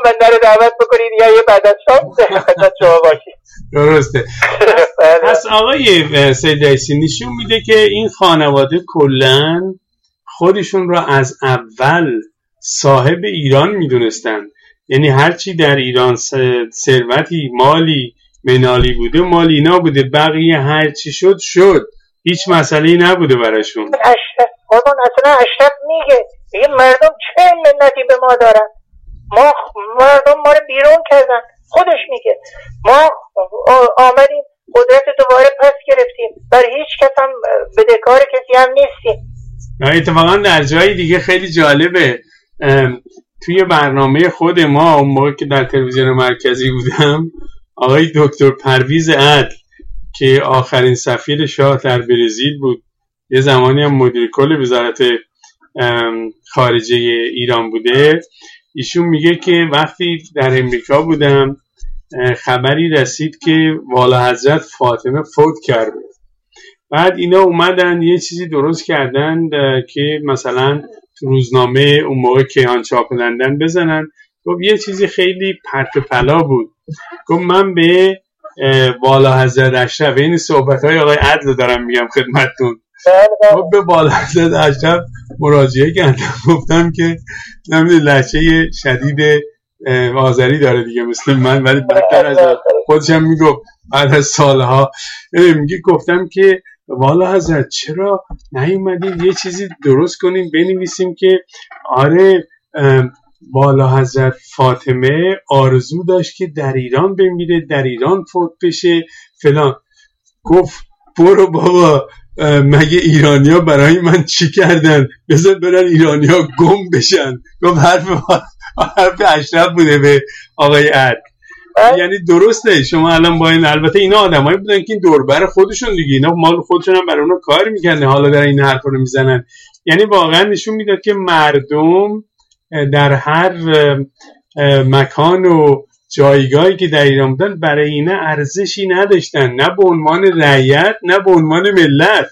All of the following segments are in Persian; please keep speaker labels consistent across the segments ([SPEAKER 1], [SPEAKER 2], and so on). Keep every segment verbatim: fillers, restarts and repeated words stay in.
[SPEAKER 1] بنده رو دعوت بکنید یا یه بعد از شام خدمت شما باشید.
[SPEAKER 2] درسته. پس آقای سید عیسی نشون میده که این خانواده کلن خودشون را از اول صاحب ایران میدونستن، یعنی هرچی در ایران ثروتی مالی منالی بوده مال اینا بوده، بقیه هرچی شد شد، هیچ مسئله‌ای نبوده براشون.
[SPEAKER 1] اشرف قربان اصلا اشرف میگه میگه مردم چه منتی به ما دارن، ما مردم ما رو بیرون کردن. خودش میگه ما آمدیم قدرت دوباره پس گرفتیم، برای هیچ کس هم بدهکار کسی هم نیستیم.
[SPEAKER 2] اتفاقا در جای دیگه خیلی جالبه، توی برنامه خود ما اون موقع که در تلویزیون مرکزی بودم، آقای دکتر پرویز عدل که آخرین سفیر شاه در برزیل بود، یه زمانی هم مدیر کل وزارت خارجه ایران بوده، ایشون میگه که وقتی در امریکا بودم خبری رسید که والا حضرت فاطمه فوت کرده. بعد اینا اومدن یه چیزی درست کردن که مثلا تو روزنامه اون موقع کیهان چاپ لندن بزنن. گفت یه چیزی خیلی پرت و پلا بود، گفت من به والا حضرت اشرف، این صحبت‌های آقای عدل دارم میگم خدمتتون، گفت به والا حضرت اشرف مراجعه کردم، گفتم که نمیدونم لهجه شدید آذری داره دیگه مثل من، ولی بدتر از خودش هم میگفت بعد از سالها میگه گفتم که والا حضرت چرا نیومدید یه چیزی درست کنیم بنویسیم که آره والا حضرت فاطمه آرزو داشت که در ایران بمیره، در ایران فوت بشه فلان. گفت برو بابا، مگه ایرانیا برای من چی کردن؟ بذار برن ایرانیا گم بشن. گفت حرف حرف اشرف بوده به آقای عدل. یعنی درسته شما الان با این، البته اینا آدمایی بودن که این دوربر خودشون دیگه، اینا مال خودشون هم برای اونا کار میکنن، حالا در این حرفا رو میزنن. یعنی واقعا نشون میداد که مردم در هر مکان و جایگاهی که در ایران بودن برای اینا ارزشی نداشتن، نه به عنوان رعیت نه به عنوان ملت.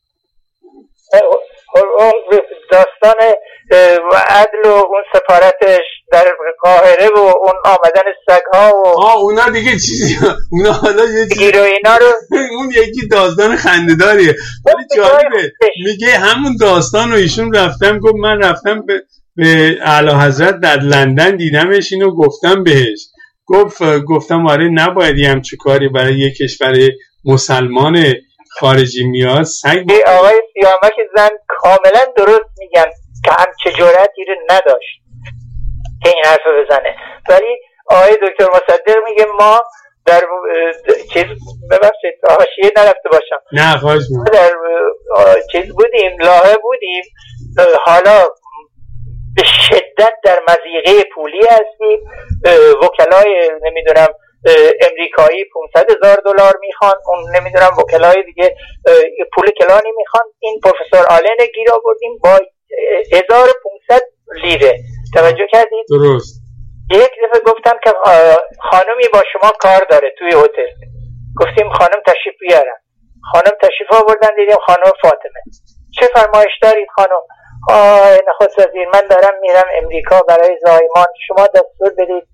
[SPEAKER 1] اون داستان عدل و اون سفارتش در قاهره و اون آمدن سگ‌ها و
[SPEAKER 2] آه اونا دیگه چیزی، اونا حالا یه چیزی
[SPEAKER 1] گیر و اینا رو
[SPEAKER 2] اون یکی داستان خنده‌داریه، ولی جالبه میگه همون داستان رو ایشون رفتم گفت من رفتم به به اعلی حضرت در لندن دیدمش، اینو گفتم بهش، گفت گفتم آره نباید هم چه کاری برای یک کشور مسلمان خارجی میاد سگ.
[SPEAKER 1] آقای سیامک زن کاملا درست میگن که هم چه جرأتی رو نداشت که این حرف بزنه، ولی آقای دکتر مصدق میگه ما در چیز ببخشید حاشیه نرفته باشم،
[SPEAKER 2] نه خواهش می‌کنم،
[SPEAKER 1] در چیز بودیم لاهه بودیم، حالا به شدت در مضیقه پولی هستیم، وکلای نمیدونم امریکایی پانصد هزار دلار میخوان، اون نمیدونم وکلای دیگه پول کلانی میخوان، این پروفسور آلن گیر آوردیم با هزار و پانصد لیره. توجه کردید؟
[SPEAKER 2] درست.
[SPEAKER 1] یک دفعه گفتم که خانمی با شما کار داره توی هتل، گفتیم خانم تشریف بیارن، خانم تشریف آوردن، دیدیم خانم فاطمه. چه فرمایش دارید خانم؟ آه نخست وزیر من دارم میرم امریکا برای زایمان، شما دستور بدید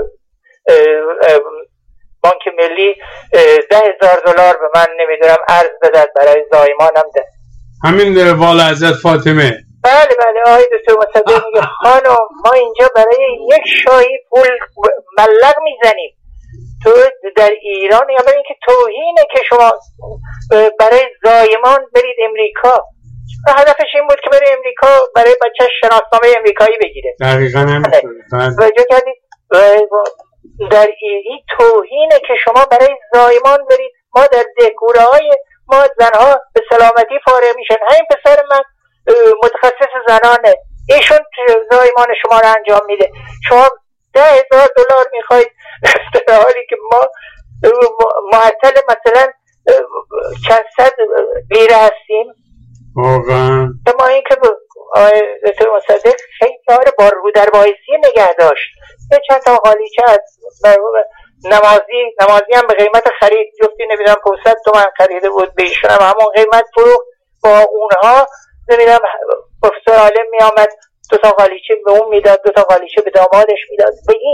[SPEAKER 1] بانک ملی ده هزار دلار به من نمیدونم ارز بدد برای زایمانم ده.
[SPEAKER 2] همین والا حضرت فاطمه.
[SPEAKER 1] بله بله آقای دکتر مصدق میگه خانم ما اینجا برای یک شاهی پول مبلغ میزنیم، تو در ایران یا برای اینکه توهینه که شما برای زایمان برید امریکا. هدفش این بود که برای امریکا برای بچه شناسنامه امریکایی بگیره.
[SPEAKER 2] دقیقاً همینطوره.
[SPEAKER 1] توجه کردید؟ در این توهینه که شما برای زایمان برید، ما در دهکوره های ما زنها به سلامتی فارغ میشن، همین پسر من متخصص زنانه، ایشون زایمان شما رو انجام میده، شما ده هزار دلار میخواید در حالی که ما معطل مثلا چند صد لیره هستیم.
[SPEAKER 2] واقعا
[SPEAKER 1] ما این که دکتر مصدق خیلی کار با رو در بایستی نگه داشت، یه چند تا قالیچه از نمازی نمازی هم به قیمت خرید، جفتی نمیدونم پانصد تومن خریده بود، به ایشون هم همون قیمت فروخت. با اونها نمیدونم پروفسور عالم می آمد دو تا قالیچه به اون میداد، دو تا قالیچه به دامادش میداد. به این